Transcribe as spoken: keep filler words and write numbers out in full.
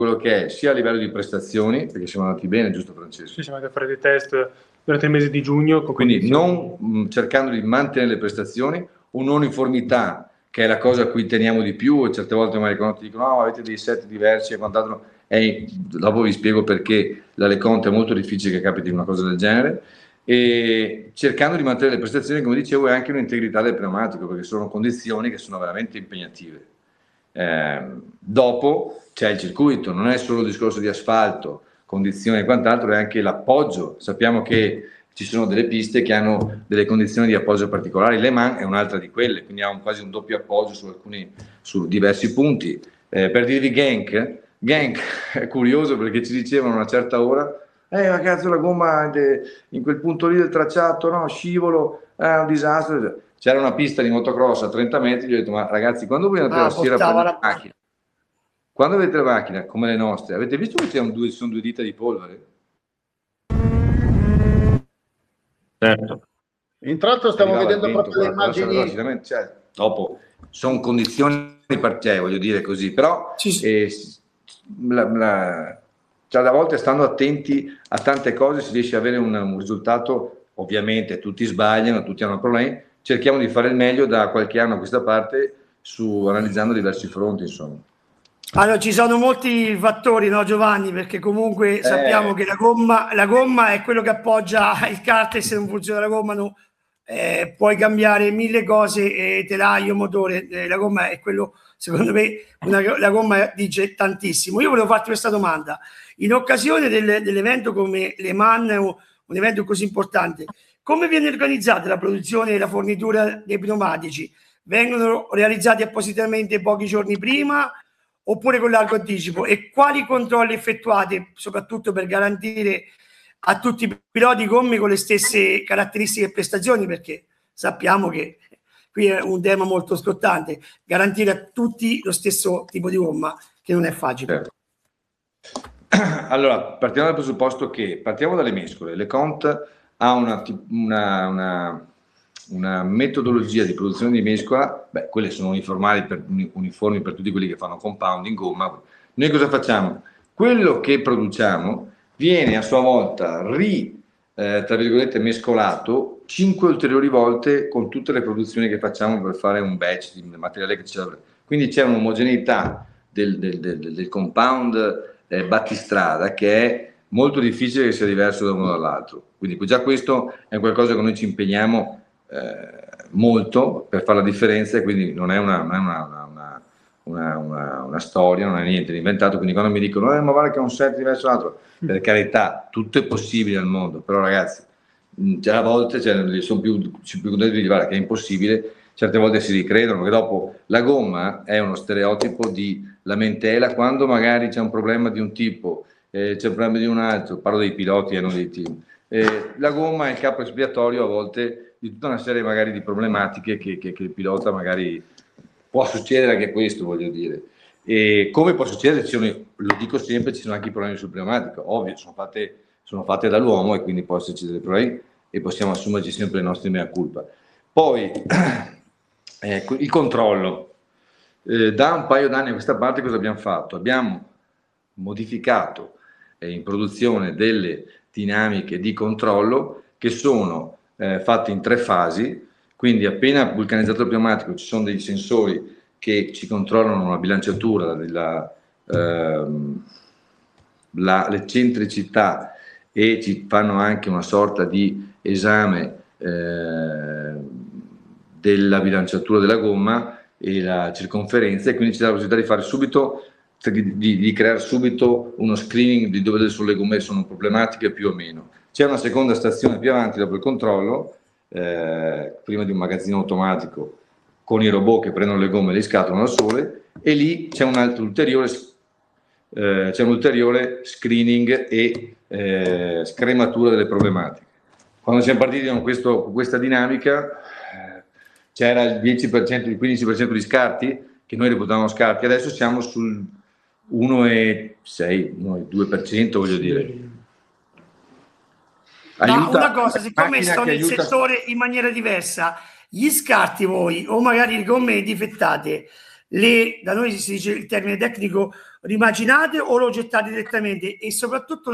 quello che è sia a livello di prestazioni, perché siamo andati bene, giusto Francesco? Sì, siamo andati a fare dei test durante il mese di giugno. Con Quindi condizioni... non mh, cercando di mantenere le prestazioni, un'uniformità che è la cosa a cui teniamo di più, e certe volte magari quando ti dicono no, avete dei set diversi e quant'altro, e dopo vi spiego perché la LeConte è molto difficile che capiti una cosa del genere, e cercando di mantenere le prestazioni, come dicevo, e anche un'integrità del pneumatico, perché sono condizioni che sono veramente impegnative. Eh, dopo c'è il circuito, non è solo il discorso di asfalto, condizioni e quant'altro, è anche l'appoggio. Sappiamo che ci sono delle piste che hanno delle condizioni di appoggio particolari, Le Mans è un'altra di quelle, quindi ha un, quasi un doppio appoggio su, alcuni, su diversi punti. Eh, per dirvi Genk, Genk è curioso perché ci dicevano a una certa ora eh ma cazzo la gomma de, in quel punto lì del tracciato, no, scivolo, è un disastro. C'era una pista di motocross a trenta metri, gli ho detto ma ragazzi quando voi andate Ah, a Siena a prendere la... la macchina, quando avete la macchina come le nostre, avete visto che c'è un due, sono due dita di polvere? Certo. Intanto stiamo vedendo proprio le immagini. Cioè, dopo sono condizioni cioè, voglio dire così, però eh, la, la, cioè, a volte stando attenti a tante cose si riesce ad avere un, un risultato. Ovviamente tutti sbagliano, tutti hanno problemi, cerchiamo di fare il meglio da qualche anno a questa parte su analizzando diversi fronti, insomma. Allora, ci sono molti fattori, no Giovanni? Perché comunque eh. sappiamo che la gomma, la gomma è quello che appoggia il kart, e se non funziona la gomma no, eh, puoi cambiare mille cose, eh, telaio, motore, eh, la gomma è quello, secondo me, una, la gomma dice tantissimo. Io volevo farti questa domanda. In occasione del, dell'evento come Le Mans, un, un evento così importante, come viene organizzata la produzione e la fornitura dei pneumatici? Vengono realizzati appositamente pochi giorni prima oppure con largo anticipo? E quali controlli effettuate soprattutto per garantire a tutti i piloti gomme con le stesse caratteristiche e prestazioni, perché sappiamo che qui è un tema molto scottante, garantire a tutti lo stesso tipo di gomma, che non è facile. Allora, partiamo dal presupposto che partiamo dalle mescole. LeConte ha una, una, una, una metodologia di produzione di mescola, beh, quelle sono uniformi per, uniformi per tutti quelli che fanno compounding gomma. Noi cosa facciamo? Quello che produciamo viene a sua volta ri, eh, tra virgolette, mescolato cinque ulteriori volte con tutte le produzioni che facciamo per fare un batch di materiale che c'è. Quindi c'è un'omogeneità del, del, del, del compound eh, battistrada che è molto difficile che sia diverso da uno dall'altro. Quindi già questo è qualcosa che noi ci impegniamo eh, molto per fare la differenza, e quindi non è una, non è una, una, una, una, una storia, non è niente di inventato. Quindi quando mi dicono eh, ma guarda che è un set diverso dall'altro, per carità, tutto è possibile al mondo, però ragazzi, già a volte cioè, sono più, più contento di dire che è impossibile, certe volte si ricredono, che dopo la gomma è uno stereotipo di lamentela, quando magari c'è un problema di un tipo, eh, c'è un problema di un altro, parlo dei piloti e non dei team, eh, la gomma è il capo espiatorio a volte di tutta una serie magari di problematiche che, che, che il pilota magari può succedere anche questo, voglio dire. E come può succedere, ci sono, lo dico sempre, ci sono anche i problemi sul pneumatico, ovvio, sono fatte, sono fatte dall'uomo e quindi può esserci dei problemi e possiamo assumerci sempre le nostre mea culpa. Poi ecco, il controllo, eh, da un paio d'anni a questa parte cosa abbiamo fatto? Abbiamo modificato eh, in produzione delle dinamiche di controllo che sono eh, fatte in tre fasi, quindi appena vulcanizzato il pneumatico ci sono dei sensori che ci controllano la bilanciatura, la, ehm, la, l'eccentricità, e ci fanno anche una sorta di esame eh, della bilanciatura della gomma e la circonferenza, e quindi ci dà la possibilità di fare subito, di, di, di creare subito uno screening di dove sono le gomme sono problematiche più o meno. C'è una seconda stazione più avanti dopo il controllo, eh, prima di un magazzino automatico con i robot che prendono le gomme e le scatolano da sole, e lì c'è un altro ulteriore, eh, c'è un ulteriore screening e eh, scrematura delle problematiche. Quando siamo partiti con, questo, con questa dinamica eh, c'era il dieci per cento, il quindici per cento di scarti che noi reputavamo scarti, adesso siamo sul uno virgola sei, uno virgola due per cento, voglio dire. Ma una cosa, siccome sto nel aiuta... settore in maniera diversa, gli scarti voi, o magari le gomme difettate, le, da noi si dice il termine tecnico, rimaginate o lo gettate direttamente? E soprattutto